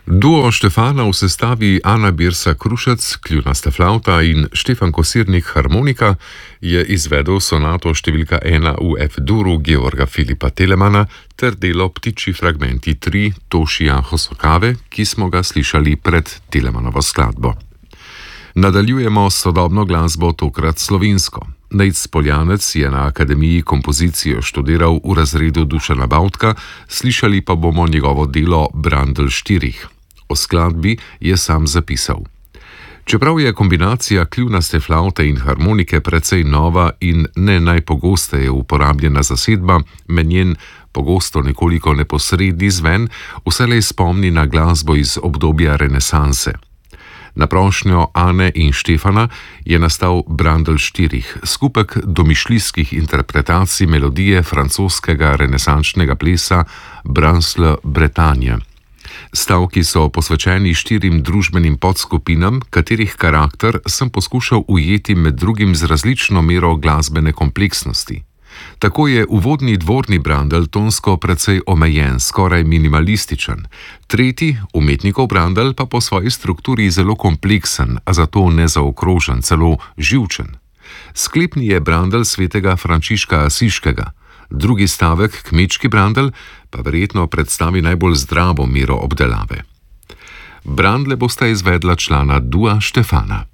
Duo Štefana v sestavi Ana Birsa-Krušec, kljunasta flavta in Štefan Kosirnik harmonika je izvedel sonato številka 1 v F-duru Georga Filipa Telemana ter delo Ptičji fragmenti 3 Tošija Hosokave, ki smo ga slišali pred Telemanovo skladbo. Nadaljujemo s sodobno glasbo, tokrat slovensko. Nejc Poljanec je na Akademiji kompozicijo študiral v razredu Dušana Bavtka, slišali pa bomo njegovo delo Brandl 4. O skladbi je sam zapisal: Čeprav je kombinacija kljunaste flavte in harmonike precej nova in ne najpogosteje uporabljena zasedba, me njen pogosto nekoliko neposredni zven vselej spomni na glasbo iz obdobja renesanse. Na prošnjo Ane in Štefana je nastal Brandl 4, skupek domišljijskih interpretacij melodije francoskega renesančnega plesa Bransle Bretagne. Stavki so posvečeni 4 družbenim podskupinam, katerih karakter sem poskušal ujeti med drugim z različno mero glasbene kompleksnosti. Tako je uvodni dvorni brandl tonsko precej omejen, skoraj minimalističen. Tretji, umetnikov brandl, pa po svoji strukturi zelo kompleksen, a zato ne zaokrožen, celo živčen. Sklepni je brandl svetega Frančiška Asiškega. Drugi stavek, kmečki brandl, pa verjetno predstavi najbolj zdravo mero obdelave. Brandle bosta izvedla člana dua Štefana.